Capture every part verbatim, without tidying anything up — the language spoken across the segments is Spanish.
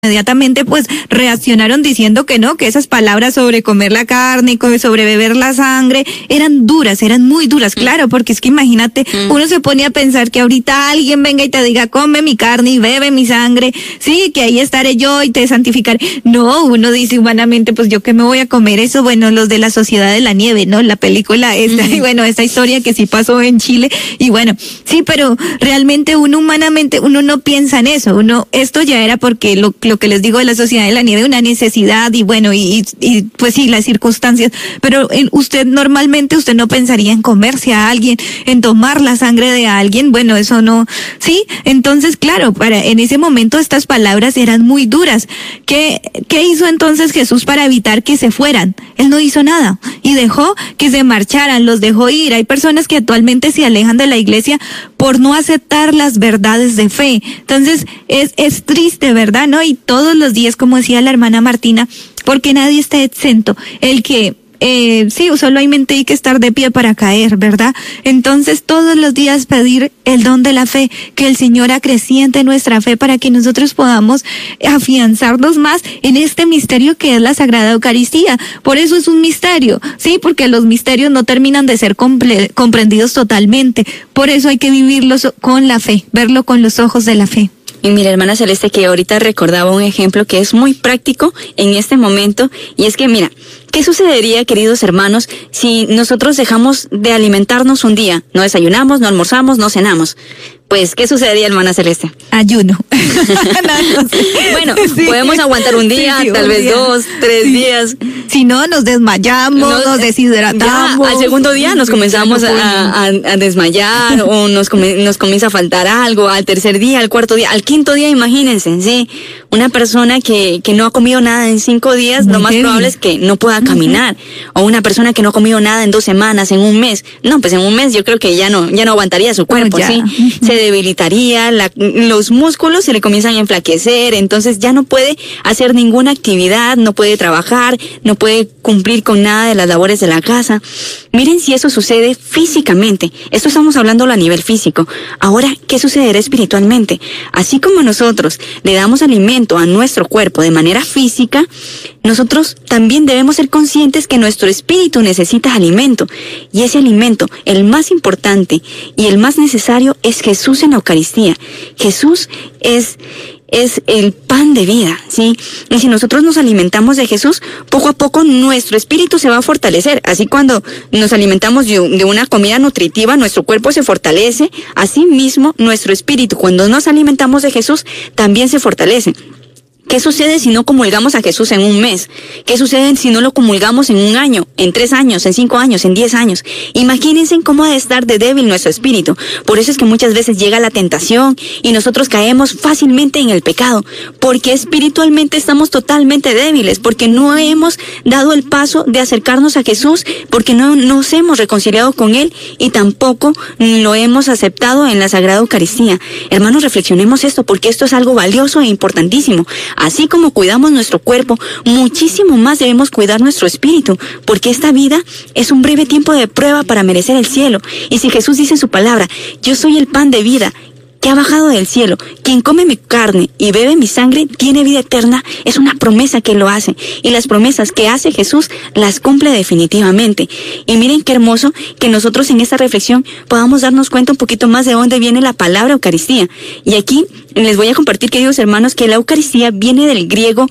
Inmediatamente pues reaccionaron diciendo que no, que esas palabras sobre comer la carne, sobre beber la sangre, eran duras, eran muy duras, claro, porque es que imagínate, mm. uno se pone a pensar que ahorita alguien venga y te diga, come mi carne y bebe mi sangre, sí, que ahí estaré yo y te santificaré. No, uno dice humanamente, pues yo que me voy a comer eso, bueno, los de la Sociedad de la Nieve, ¿no? La película esta, mm. y bueno, esta historia que sí pasó en Chile, y bueno, sí, pero realmente uno humanamente, uno no piensa en eso, uno, esto ya era porque lo lo que les digo de la Sociedad de la Nieve, una necesidad y bueno, y, y pues sí, las circunstancias, pero en, usted normalmente, usted no pensaría en comerse a alguien, en tomar la sangre de alguien, bueno, eso no, sí, entonces claro, para en ese momento estas palabras eran muy duras. ¿Qué, qué hizo entonces Jesús para evitar que se fueran? Él no hizo nada y dejó que se marcharan, los dejó ir. Hay personas que actualmente se alejan de la iglesia por no aceptar las verdades de fe. Entonces, es, es triste, ¿verdad? ¿No? Y todos los días, como decía la hermana Martina, porque nadie está exento. El que, eh, sí, solamente hay que estar de pie para caer, ¿verdad? Entonces, todos los días pedir el don de la fe, que el Señor acreciente nuestra fe para que nosotros podamos afianzarnos más en este misterio que es la Sagrada Eucaristía. Por eso es un misterio, sí, porque los misterios no terminan de ser comple- comprendidos totalmente. Por eso hay que vivirlos con la fe, verlo con los ojos de la fe. Y mira, hermana Celeste, que ahorita recordaba un ejemplo que es muy práctico en este momento, y es que mira, ¿qué sucedería, queridos hermanos, si nosotros dejamos de alimentarnos un día? No desayunamos, no almorzamos, no cenamos. Pues, ¿qué sucedería, hermana Celeste? Ayuno. no, no sé. Bueno, sí. Podemos aguantar un día, sí, sí, tal un vez día. dos, tres sí. días. Si no, nos desmayamos, nos, nos deshidratamos. Ya, al segundo día nos comenzamos a, a, a desmayar o nos, come, nos comienza a faltar algo. Al tercer día, al cuarto día, al quinto día, imagínense, ¿sí? Una persona que, que no ha comido nada en cinco días, Muy lo más bien. probable es que no pueda caminar. Uh-huh. O una persona que no ha comido nada en dos semanas, en un mes. No, pues en un mes yo creo que ya no, ya no aguantaría su cuerpo, oh, ¿sí? Uh-huh. Se debilitaría, la, los músculos se le comienzan a enflaquecer, entonces ya no puede hacer ninguna actividad, no puede trabajar, no puede cumplir con nada de las labores de la casa. Miren si eso sucede físicamente. Esto estamos hablando a nivel físico. Ahora, ¿qué sucederá espiritualmente? Así como nosotros le damos alimento a nuestro cuerpo de manera física, nosotros también debemos ser conscientes que nuestro espíritu necesita alimento. Y ese alimento, el más importante y el más necesario, es Jesús en la Eucaristía. Jesús es... es el pan de vida, ¿sí? Y si nosotros nos alimentamos de Jesús, poco a poco nuestro espíritu se va a fortalecer. Así cuando nos alimentamos de, de una comida nutritiva, nuestro cuerpo se fortalece. Así mismo, nuestro espíritu, cuando nos alimentamos de Jesús, también se fortalece. ¿Qué sucede si no comulgamos a Jesús en un mes? ¿Qué sucede si no lo comulgamos en un año, en tres años, en cinco años, en diez años? Imagínense cómo ha de estar de débil nuestro espíritu. Por eso es que muchas veces llega la tentación y nosotros caemos fácilmente en el pecado, porque espiritualmente estamos totalmente débiles, porque no hemos dado el paso de acercarnos a Jesús, porque no nos hemos reconciliado con Él y tampoco lo hemos aceptado en la Sagrada Eucaristía. Hermanos, reflexionemos esto, porque esto es algo valioso e importantísimo. Así como cuidamos nuestro cuerpo, muchísimo más debemos cuidar nuestro espíritu, porque esta vida es un breve tiempo de prueba para merecer el cielo. Y si Jesús dice en su palabra, yo soy el pan de vida, que ha bajado del cielo, quien come mi carne y bebe mi sangre tiene vida eterna, es una promesa que lo hace. Y las promesas que hace Jesús las cumple definitivamente. Y miren qué hermoso que nosotros en esta reflexión podamos darnos cuenta un poquito más de dónde viene la palabra Eucaristía. Y aquí les voy a compartir, queridos hermanos, que la Eucaristía viene del griego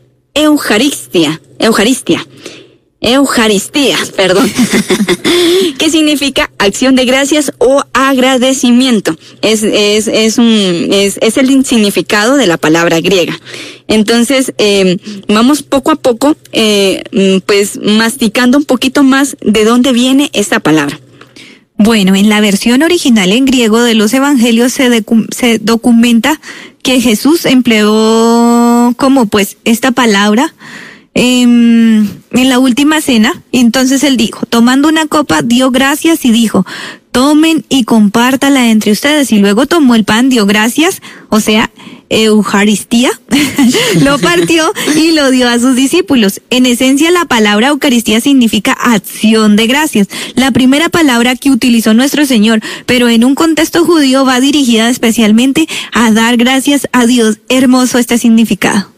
Eucharistia, Eucharistia. Eucaristía, perdón, ¿qué significa? Acción de gracias o agradecimiento. Es, es, es un, es, es el significado de la palabra griega. Entonces, eh, vamos poco a poco, eh, pues, masticando un poquito más de dónde viene esta palabra. Bueno, en la versión original en griego de los evangelios se, docu- se documenta que Jesús empleó como, pues, esta palabra en la última cena. Entonces él dijo, tomando una copa, dio gracias y dijo, tomen y compártala entre ustedes. Y luego tomó el pan, dio gracias, o sea, Eucaristía, lo partió y lo dio a sus discípulos. En esencia, la palabra Eucaristía significa acción de gracias, la primera palabra que utilizó nuestro Señor, pero en un contexto judío va dirigida especialmente a dar gracias a Dios. Hermoso este significado.